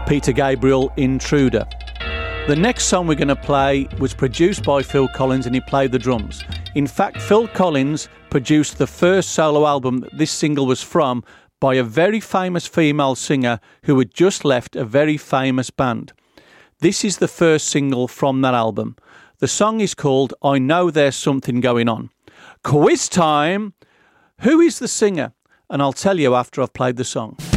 Peter Gabriel, Intruder. The next song we're going to play was produced by Phil Collins, and he played the drums. In fact, Phil Collins produced the first solo album that this single was from by a very famous female singer who had just left a very famous band. This is the first single from that album. The song is called I Know There's Something Going On. Quiz time! Who is the singer? And I'll tell you after I've played the song.